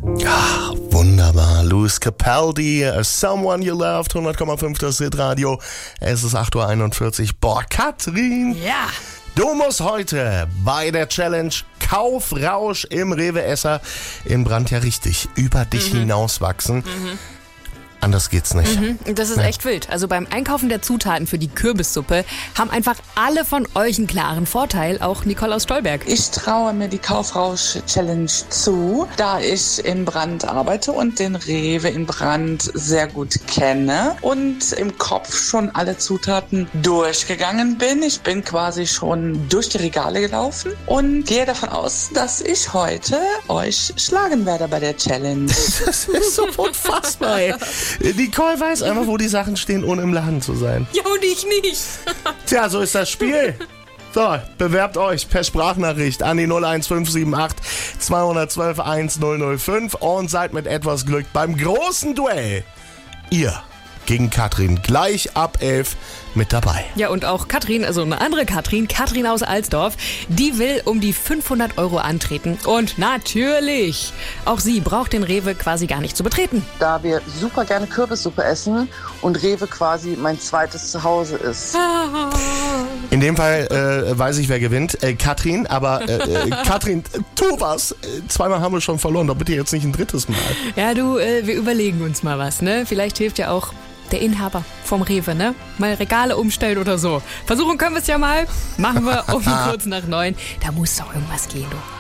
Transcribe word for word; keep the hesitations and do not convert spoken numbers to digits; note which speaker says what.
Speaker 1: Ach, wunderbar. Louis Capaldi, Someone You Loved, hundert Komma fünf das Hitradio. Es ist acht Uhr einundvierzig. Boah, Katrin.
Speaker 2: Ja.
Speaker 1: Du musst heute bei der Challenge Kaufrausch im Rewe-Esser in Brand ja richtig über dich mhm. hinauswachsen. Mhm. Anders geht's nicht.
Speaker 2: Mhm, das ist ja. echt wild. Also beim Einkaufen der Zutaten für die Kürbissuppe haben einfach alle von euch einen klaren Vorteil, auch Nicole aus Stolberg.
Speaker 3: Ich traue mir die Kaufrausch-Challenge zu, da ich in Brand arbeite und den Rewe in Brand sehr gut kenne und im Kopf schon alle Zutaten durchgegangen bin. Ich bin quasi schon durch die Regale gelaufen und gehe davon aus, dass ich heute euch schlagen werde bei der Challenge.
Speaker 1: Das ist so unfassbar, ey. Nicole weiß einfach, wo die Sachen stehen, ohne im Laden zu sein.
Speaker 2: Ja, und ich nicht.
Speaker 1: Tja, so ist das Spiel. So, bewerbt euch per Sprachnachricht an die null eins fünf sieben acht zwei eins zwei eins null null fünf und seid mit etwas Glück beim großen Duell. Ihr gegen Katrin gleich ab elf mit dabei.
Speaker 2: Ja, und auch Katrin, also eine andere Katrin, Katrin aus Alsdorf, die will um die fünfhundert Euro antreten. Und natürlich, auch sie braucht den Rewe quasi gar nicht zu betreten.
Speaker 4: Da wir super gerne Kürbissuppe essen und Rewe quasi mein zweites Zuhause ist.
Speaker 1: In dem Fall äh, weiß ich, wer gewinnt. Äh, Katrin, aber äh, äh, Katrin, tu was. Äh, zweimal haben wir schon verloren, doch bitte jetzt nicht ein drittes Mal.
Speaker 2: Ja, du, äh, wir überlegen uns mal was, ne? Vielleicht hilft ja auch der Inhaber vom Rewe, ne? Mal Regale umstellen oder so. Versuchen können wir es ja mal. Machen wir um kurz nach neun. Da muss doch irgendwas gehen, du.